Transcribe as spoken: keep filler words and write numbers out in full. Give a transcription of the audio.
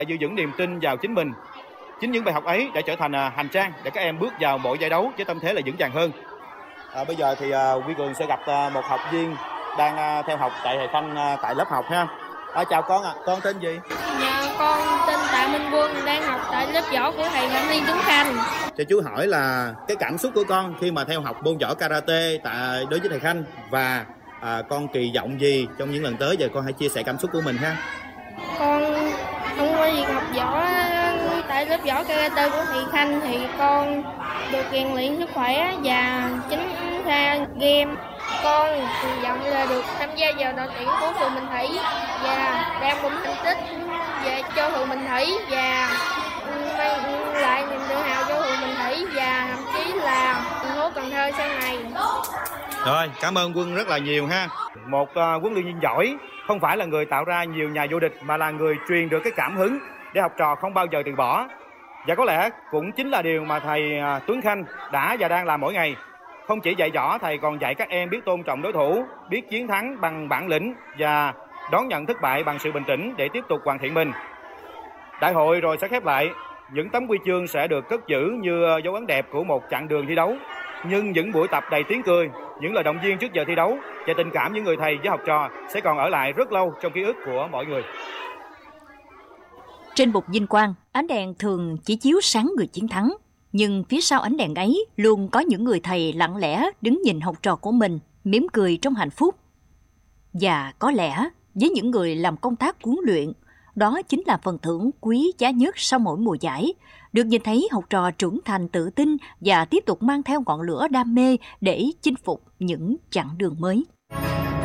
giữ vững niềm tin vào chính mình. Chính những bài học ấy đã trở thành hành trang để các em bước vào mỗi giải đấu với tâm thế là vững vàng hơn. À, bây giờ thì uh, Huy Cường sẽ gặp uh, một học viên đang uh, theo học tại thầy Khanh uh, tại lớp học ha. À, chào con ạ, à. Con tên gì? Dạ, con tên Tạ Minh Quân, đang học tại lớp võ của thầy Phạm Liên Tuấn Khanh. Cho chú hỏi là cái cảm xúc của con khi mà theo học môn võ karate tại đối với thầy Khanh, và à, con kỳ vọng gì trong những lần tới, giờ con hãy chia sẻ cảm xúc của mình ha. Con thông qua việc học võ tại lớp võ karate của thầy Khanh thì con được rèn luyện sức khỏe và chính ra game. Con kỳ vọng là được tham gia vào đội tuyển của phường Bình Thủy và đem một thành tích về cho phường Bình Thủy và mang lại niềm tự hào cho phường Bình Thủy và thậm chí là thành phố Cần Thơ sau này. Rồi, cảm ơn Quân rất là nhiều ha. Một uh, huấn luyện viên giỏi không phải là người tạo ra nhiều nhà vô địch, mà là người truyền được cái cảm hứng để học trò không bao giờ từ bỏ. Và có lẽ cũng chính là điều mà thầy uh, Tuấn Khanh đã và đang làm mỗi ngày. Không chỉ dạy võ, thầy còn dạy các em biết tôn trọng đối thủ, biết chiến thắng bằng bản lĩnh và đón nhận thất bại bằng sự bình tĩnh để tiếp tục hoàn thiện mình. Đại hội rồi sẽ khép lại, những tấm huy chương sẽ được cất giữ như dấu ấn đẹp của một chặng đường thi đấu. Nhưng những buổi tập đầy tiếng cười, những lời động viên trước giờ thi đấu và tình cảm những người thầy với học trò sẽ còn ở lại rất lâu trong ký ức của mọi người. Trên bục vinh quang, ánh đèn thường chỉ chiếu sáng người chiến thắng. Nhưng phía sau ánh đèn ấy luôn có những người thầy lặng lẽ đứng nhìn học trò của mình, mỉm cười trong hạnh phúc. Và có lẽ với những người làm công tác huấn luyện, đó chính là phần thưởng quý giá nhất sau mỗi mùa giải, được nhìn thấy học trò trưởng thành tự tin và tiếp tục mang theo ngọn lửa đam mê để chinh phục những chặng đường mới.